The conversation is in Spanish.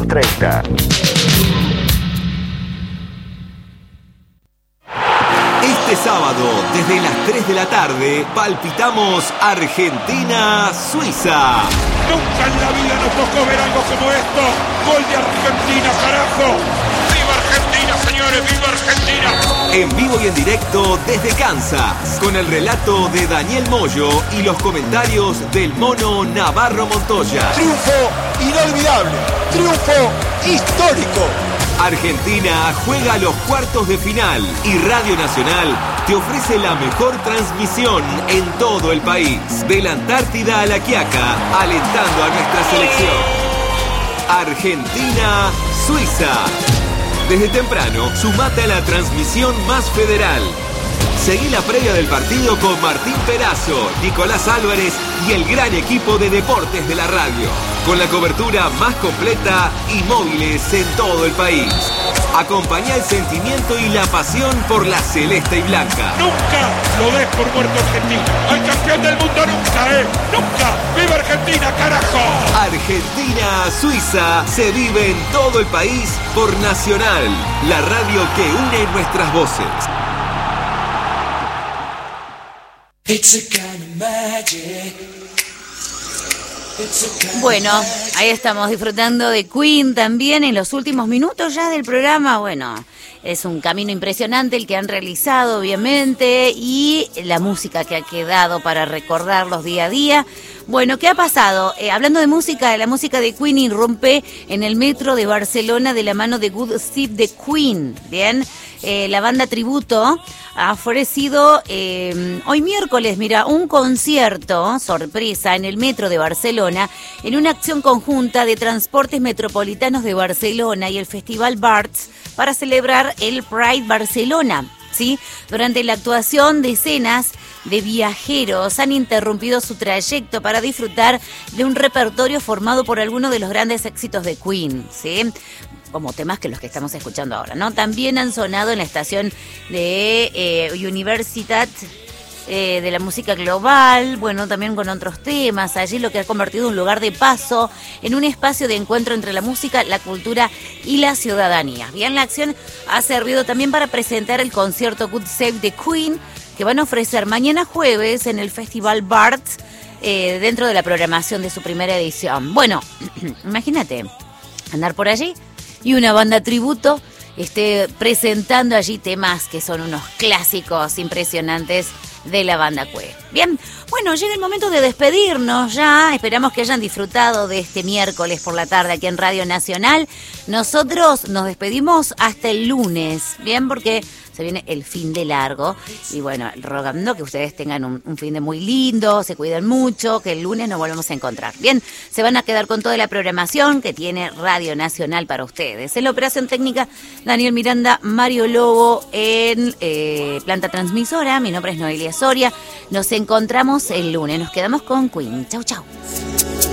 22:30. Este sábado, desde las 3 de la tarde, palpitamos Argentina-Suiza. Nunca en la vida nos tocó ver algo como esto. Gol de Argentina, carajo. ¡Viva Argentina, señores! ¡Viva Argentina! En vivo y en directo desde Kansas, con el relato de Daniel Moyo y los comentarios del Mono Navarro Montoya. Triunfo inolvidable, triunfo histórico. Argentina juega los cuartos de final y Radio Nacional te ofrece la mejor transmisión en todo el país. De la Antártida a La Quiaca, alentando a nuestra selección. Argentina-Suiza. Desde temprano, sumate a la transmisión más federal. Seguí la previa del partido con Martín Perazo, Nicolás Álvarez y el gran equipo de deportes de la radio, con la cobertura más completa y móviles en todo el país. Acompañá el sentimiento y la pasión por la celeste y blanca. Nunca lo des por muerto Argentina. Al campeón del mundo nunca, nunca. ¡Viva Argentina, carajo! Argentina-Suiza se vive en todo el país por Nacional, la radio que une nuestras voces. Bueno, ahí estamos disfrutando de Queen también en los últimos minutos ya del programa. Bueno, es un camino impresionante el que han realizado, obviamente, y la música que ha quedado para recordarlos día a día. Bueno, ¿qué ha pasado? Hablando de música, la música de Queen irrumpe en el metro de Barcelona de la mano de Good Steve the Queen. Bien, la banda tributo ha ofrecido hoy miércoles, mira, un concierto sorpresa en el metro de Barcelona en una acción conjunta de Transportes Metropolitanos de Barcelona y el Festival Barts para celebrar el Pride Barcelona. ¿Sí? Durante la actuación, decenas de viajeros han interrumpido su trayecto para disfrutar de un repertorio formado por algunos de los grandes éxitos de Queen, ¿sí? Como temas que los que estamos escuchando ahora, ¿no? También han sonado en la estación de Universitat de la música global, bueno, también con otros temas, allí lo que ha convertido un lugar de paso en un espacio de encuentro entre la música, la cultura y la ciudadanía. Bien, la acción ha servido también para presentar el concierto Good Save the Queen, que van a ofrecer mañana jueves en el Festival Barts, dentro de la programación de su primera edición. Bueno, imagínate, andar por allí y una banda tributo esté presentando allí temas que son unos clásicos impresionantes de la banda Queen. Bien, bueno, llega el momento de despedirnos ya. Esperamos que hayan disfrutado de este miércoles por la tarde aquí en Radio Nacional. Nosotros nos despedimos hasta el lunes, bien, porque se viene el fin de largo. Y bueno, rogando que ustedes tengan un fin de muy lindo, se cuiden mucho, que el lunes nos volvemos a encontrar. Bien, se van a quedar con toda la programación que tiene Radio Nacional para ustedes. En la operación técnica, Daniel Miranda, Mario Lobo en planta transmisora. Mi nombre es Noelia Soria. Nos encontramos el lunes. Nos quedamos con Queen. Chau, chau.